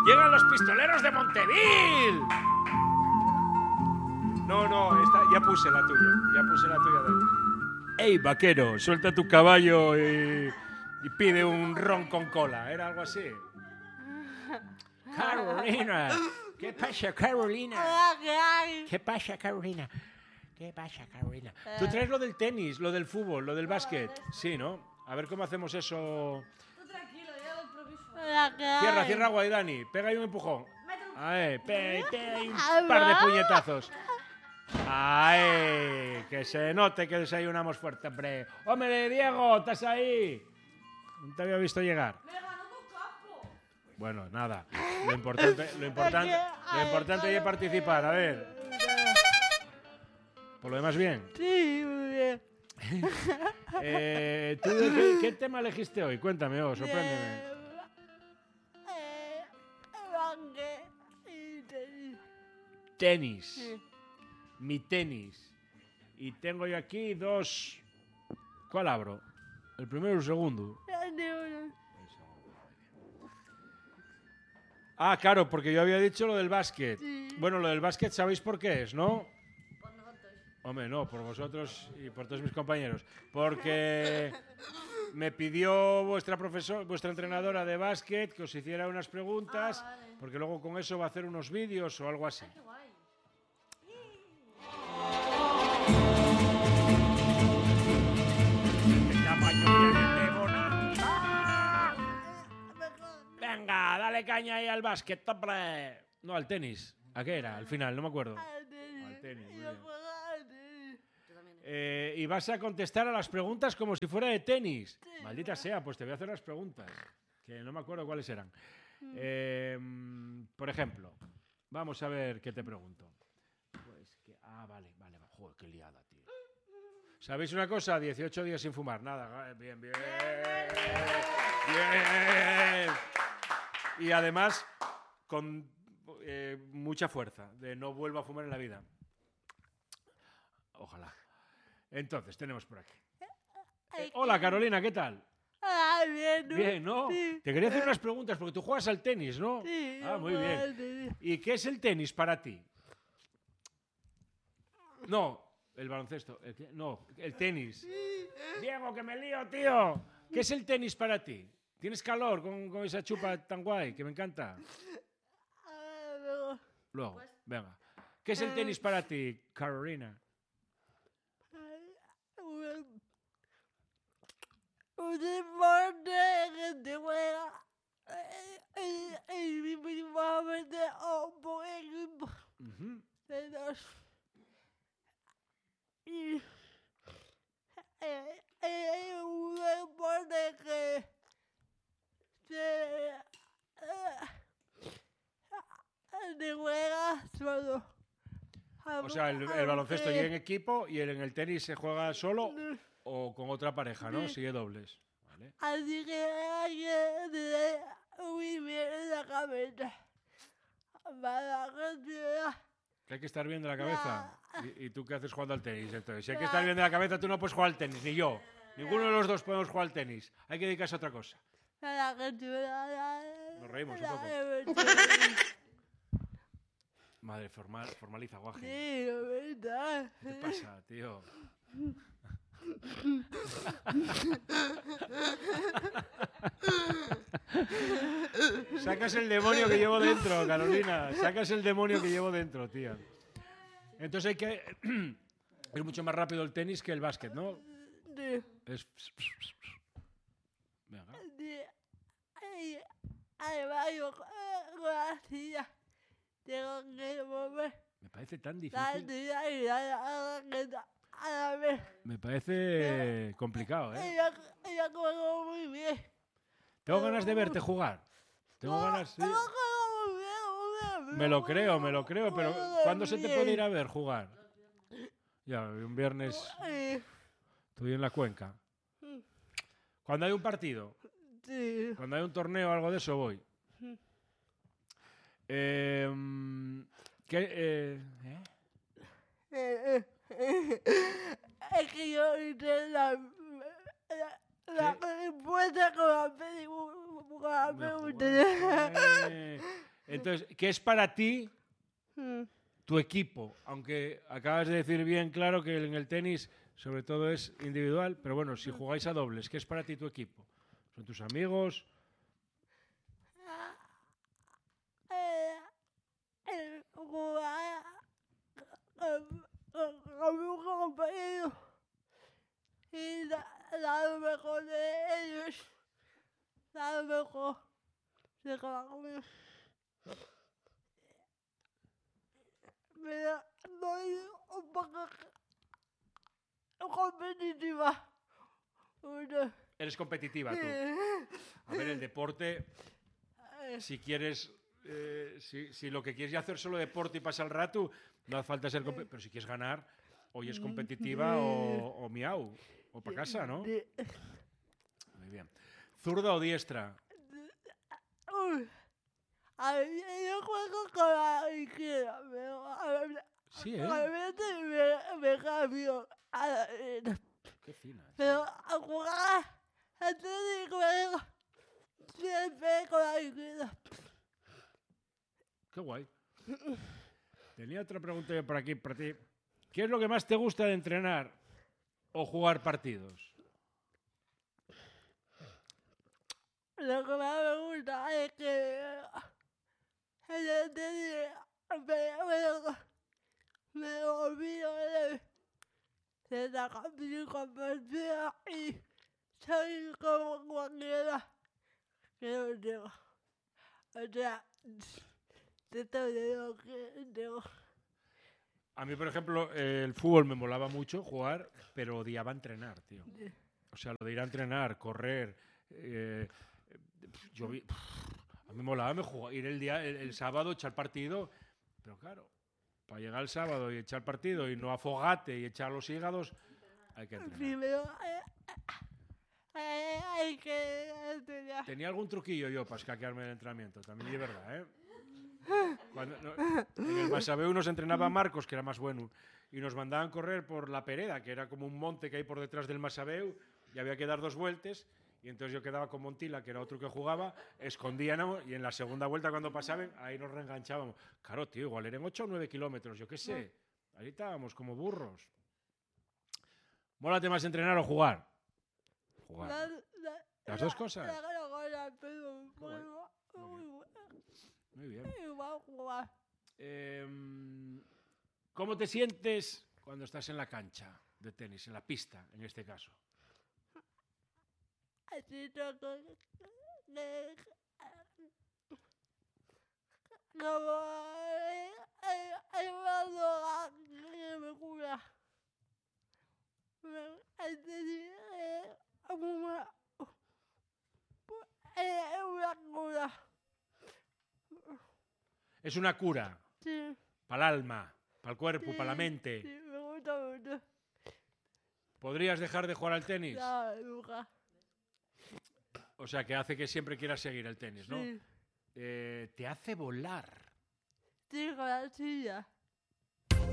¡Llegan los pistoleros de Monteville! No, ya puse la tuya de él. ¡Ey, vaquero, suelta tu caballo y pide un ron con cola! ¿Era algo así? Carolina. ¿Qué pasa, Carolina? ¿Qué pasa, Carolina? ¿Qué pasa, Carolina? Tú traes lo del tenis, lo del fútbol, lo del básquet. Sí, ¿no? A ver cómo hacemos eso. Tú tranquilo, ya lo improviso. Cierra, Guaidani. Pega ahí un empujón. Ahí, pega ahí un par de puñetazos. ¡Ay! Que se note que desayunamos fuerte, hombre. ¡Hombre, Diego! ¿Estás ahí? No te había visto llegar. Me ganó con campo. Bueno, nada. Lo importante es participar. A ver. Por lo demás, bien. Sí, muy bien. ¿Tú qué tema elegiste hoy? Cuéntame, sorpréndeme. Tenis. Sí. Mi tenis. Y tengo yo aquí dos. ¿Cuál abro? ¿El primero o el segundo? Ah, claro, porque yo había dicho lo del básquet. Sí. Bueno, lo del básquet sabéis por qué es, ¿no? Por nosotros. Hombre, no, por vosotros y por todos mis compañeros. Porque me pidió vuestra entrenadora de básquet que os hiciera unas preguntas, Vale. porque luego con eso va a hacer unos vídeos o algo así. Qué guay. Venga, dale caña ahí al básquet, hombre. No, al tenis. ¿A qué era? Al final, no me acuerdo. Al tenis, muy bien. Yo también. Y vas a contestar a las preguntas como si fuera de tenis. Maldita sea, pues te voy a hacer las preguntas, que no me acuerdo cuáles eran. Por ejemplo, vamos a ver qué te pregunto. Pues que, vale. Joder, qué liada, tío. ¿Sabéis una cosa? 18 días sin fumar. Nada, bien. Bien. Y además, con mucha fuerza, de no vuelvo a fumar en la vida. Ojalá. Entonces, tenemos por aquí. Hola, Carolina, ¿qué tal? Bien, ¿no? Bien, ¿no? Sí. Te quería hacer unas preguntas, porque tú juegas al tenis, ¿no? Sí, Muy bien. ¿Y qué es el tenis para ti? No, el baloncesto. No, el tenis. Diego, que me lío, tío. ¿Qué es el tenis para ti? ¿Tienes calor con esa chupa tan guay que me encanta? Luego, venga. ¿Qué es el tenis para ti, Carolina? Un deporte que te juega individualmente o por equipo Ujú. de dos. Y un deporte que te juega solo. O sea, el baloncesto llega en equipo y en el tenis se juega solo o con otra pareja, ¿no? Sigue dobles. Vale. Así que hay que tener muy bien la cabeza para que Que hay que estar bien de la cabeza. ¿Y tú qué haces jugando al tenis? Entonces, si hay que estar bien de la cabeza, tú no puedes jugar al tenis, ni yo. Ninguno de los dos podemos jugar al tenis. Hay que dedicarse a otra cosa. Nos reímos un poco. Madre, formaliza, guaje. Sí, la verdad. ¿Qué te pasa, tío? Sacas el demonio que llevo dentro, Carolina. Sacas el demonio que llevo dentro, tía. Entonces hay que ir mucho más rápido el tenis que el básquet, ¿no? Sí. Es... Venga. Hay varios con la silla. Tengo que mover Me parece tan la difícil. silla y la raqueta a la vez. Me parece complicado, ¿eh? Ella juega muy bien. Tengo ganas de verte jugar. Tengo ganas... sí. Ella juega muy bien. Me lo creo, pero ¿cuándo se te puede ir a ver jugar? Ya, un viernes estoy en la cuenca. Cuando hay un partido, Sí. cuando hay un torneo o algo de eso, voy. Es que yo hice la respuesta con la pregunta. Entonces, ¿qué es para ti tu equipo? Aunque acabas de decir bien claro que en el tenis sobre todo es individual, pero bueno, si jugáis a dobles, ¿qué es para ti tu equipo? ¿Son tus amigos? Jugar con mi compañero y dar lo mejor de ellos, dar lo mejor de cada uno. Pero soy un poco competitiva. Eres competitiva tú. A ver, el deporte, si quieres, si lo que quieres es hacer solo deporte y pasar el rato, no hace falta ser competitiva. Pero si quieres ganar, hoy es competitiva o miau, o para casa, ¿no? Muy bien. ¿Zurda o diestra? A ver, yo juego con la izquierda, pero Sí, a veces me cambio a la derecha. Qué fina. Pero a jugar al tenis juego siempre con la izquierda. Qué guay. Tenía otra pregunta yo por aquí para ti. ¿Qué es lo que más te gusta de entrenar o jugar partidos? Lo que más me gusta es que en el tenis me olvido de sacar mi capacidad y soy como cualquiera que lo tengo. O sea, de todo lo que tengo. A mí, por ejemplo, el fútbol me molaba mucho jugar, pero odiaba entrenar, tío. O sea, lo de ir a entrenar, correr. A mí me molaba ir el sábado, echar partido. Pero claro, para llegar el sábado y echar partido y no afogate y echar los hígados, hay que entrenar. Primero hay que entrenar. Tenía algún truquillo yo para escaquearme del entrenamiento, también de verdad, ¿eh? En el Masabeu nos entrenaba Marcos, que era más bueno, y nos mandaban correr por la Pereda, que era como un monte que hay por detrás del Masabeu, y había que dar 2 vueltas, y entonces yo quedaba con Montila, que era otro que jugaba, escondíamos, y en la segunda vuelta cuando pasaban, ahí nos reenganchábamos. Claro, tío, igual eran 8 o 9 kilómetros, yo qué sé. Ahí estábamos como burros. ¿Mólate más entrenar o jugar? Jugar. Las dos cosas. Muy bien. ¿Cómo te sientes cuando estás en la cancha de tenis, en la pista, en este caso? Es una cura. Sí. Para el alma, para el cuerpo, para la mente. Sí, me gusta mucho. ¿Podrías dejar de jugar al tenis? No, nunca. O sea, que hace que siempre quieras seguir el tenis, ¿no? Sí. Te hace volar. Sí, con la silla.